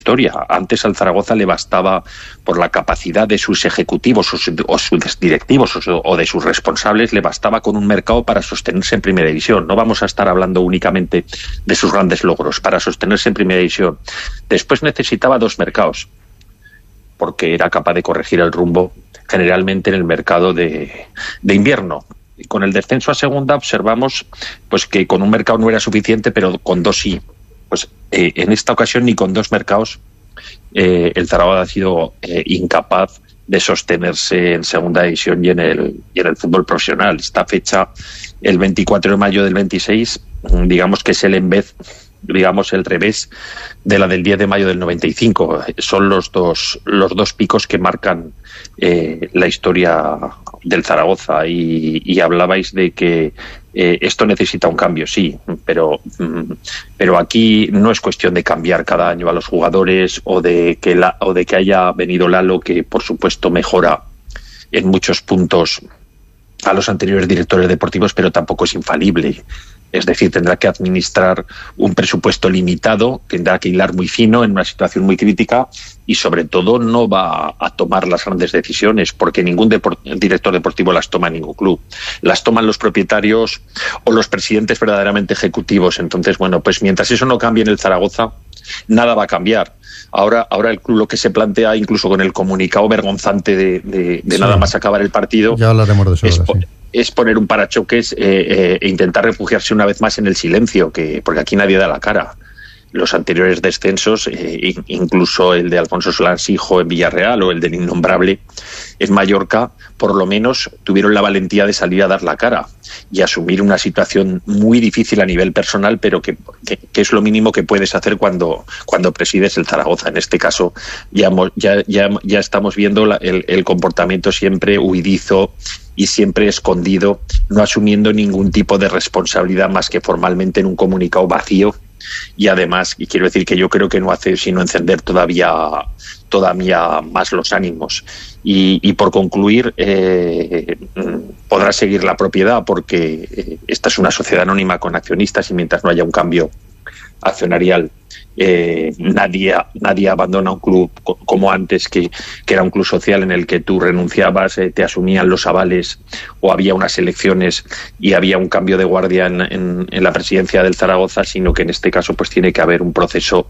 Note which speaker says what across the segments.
Speaker 1: historia. Antes al Zaragoza le bastaba, por la capacidad de sus ejecutivos o sus directivos o de sus responsables, le bastaba con un mercado para sostenerse en primera división. No vamos a estar hablando únicamente de sus grandes logros. Para sostenerse en primera división. Después necesitaba 2 mercados, porque era capaz de corregir el rumbo generalmente en el mercado de invierno. Y con el descenso a segunda observamos pues que con un mercado no era suficiente, pero con 2 sí. Pues en esta ocasión ni con 2 mercados el Zaragoza ha sido incapaz de sostenerse en segunda división y en el fútbol profesional. Esta fecha, el 24 de mayo del 26, digamos que es el revés de la del 10 de mayo del 95. Son los dos picos que marcan la historia del Zaragoza, y hablabais de que esto necesita un cambio, sí, pero aquí no es cuestión de cambiar cada año a los jugadores o de que haya venido Lalo, que por supuesto mejora en muchos puntos a los anteriores directores deportivos, pero tampoco es infalible. Es decir, tendrá que administrar un presupuesto limitado, tendrá que hilar muy fino en una situación muy crítica, y sobre todo no va a tomar las grandes decisiones, porque ningún director deportivo las toma en ningún club. Las toman los propietarios o los presidentes verdaderamente ejecutivos. Entonces, bueno, pues mientras eso no cambie en el Zaragoza, nada va a cambiar. Ahora el club lo que se plantea, incluso con el comunicado vergonzante de sí, nada más acabar el partido,
Speaker 2: ya hablaremos de eso ahora,
Speaker 1: es poner un parachoques e intentar refugiarse una vez más en el silencio, porque aquí nadie da la cara. Los anteriores descensos, incluso el de Alfonso Solansijo en Villarreal o el del innombrable en Mallorca, por lo menos tuvieron la valentía de salir a dar la cara y asumir una situación muy difícil a nivel personal, pero que es lo mínimo que puedes hacer cuando presides el Zaragoza. En este caso ya estamos viendo el comportamiento siempre huidizo y siempre escondido, no asumiendo ningún tipo de responsabilidad más que formalmente en un comunicado vacío. Y además, y quiero decir que yo creo que no hace sino encender todavía más los ánimos. Y por concluir, podrá seguir la propiedad, porque esta es una sociedad anónima con accionistas, y mientras no haya un cambio accionarial, nadie abandona un club como antes, que era un club social en el que tú renunciabas, te asumían los avales, o había unas elecciones y había un cambio de guardia en la presidencia del Zaragoza, sino que en este caso pues tiene que haber un proceso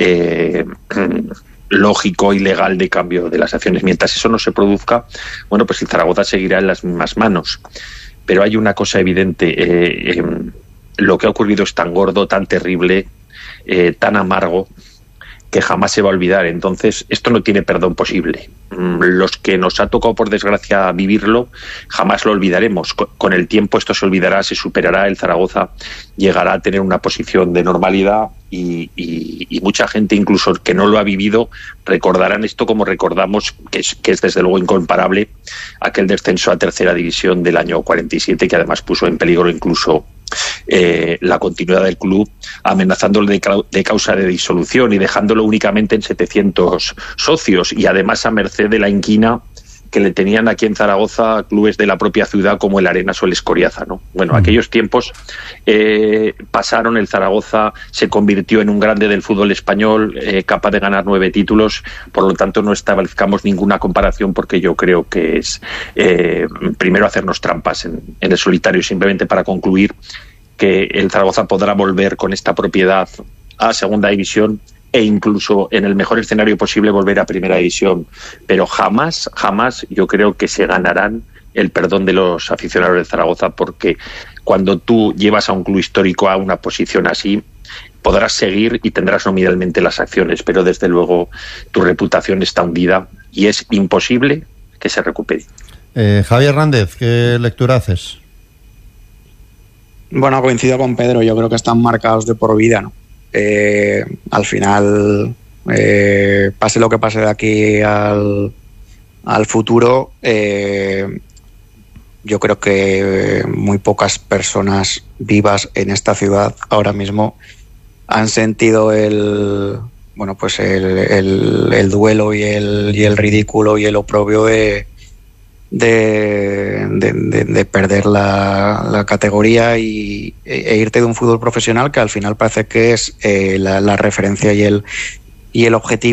Speaker 1: lógico y legal de cambio de las acciones. Mientras eso no se produzca, bueno, pues el Zaragoza seguirá en las mismas manos. Pero hay una cosa evidente, lo que ha ocurrido es tan gordo, tan terrible, tan amargo, que jamás se va a olvidar. Entonces, esto no tiene perdón posible. Los que nos ha tocado, por desgracia, vivirlo, jamás lo olvidaremos. Con el tiempo esto se olvidará, se superará, el Zaragoza llegará a tener una posición de normalidad, y mucha gente, incluso que no lo ha vivido, recordarán esto como recordamos, que es desde luego incomparable aquel descenso a tercera división del año 47, que además puso en peligro incluso la continuidad del club, amenazándolo de causa de disolución y dejándolo únicamente en 700 socios, y además a merced de la inquina que le tenían aquí en Zaragoza clubes de la propia ciudad como el Arenas o el Escoriaza, ¿no? Bueno, aquellos tiempos pasaron. El Zaragoza se convirtió en un grande del fútbol español, capaz de ganar 9 títulos. Por lo tanto, no establezcamos ninguna comparación, porque yo creo que es primero hacernos trampas en el solitario. Simplemente para concluir, que el Zaragoza podrá volver con esta propiedad a segunda división, e incluso en el mejor escenario posible volver a primera división, pero jamás yo creo que se ganarán el perdón de los aficionados de Zaragoza, porque cuando tú llevas a un club histórico a una posición así, podrás seguir y tendrás nominalmente las acciones, pero desde luego tu reputación está hundida y es imposible que se recupere.
Speaker 2: Javier Hernández, ¿qué lectura haces?
Speaker 3: Bueno, coincido con Pedro, yo creo que están marcados de por vida, ¿no? Al final, pase lo que pase de aquí al futuro, yo creo que muy pocas personas vivas en esta ciudad ahora mismo han sentido el duelo y el ridículo y el oprobio de perder la categoría e irte de un fútbol profesional que al final parece que es la referencia y y el objetivo